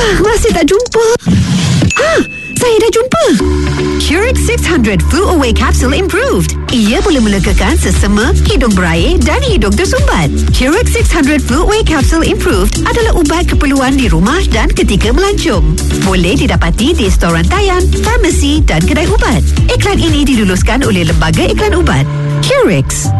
Masih tak jumpa. Saya dah jumpa. Curate 600 Flu Away Capsule Improved. Ia boleh melegakan sesama, hidung berair dan hidung tersumbat. Curate 600 Flu Away Capsule Improved adalah ubat keperluan di rumah dan ketika melancong. Boleh didapati di storan rantaian, farmasi dan kedai ubat. Iklan ini diluluskan oleh Lembaga Iklan Ubat. Curix.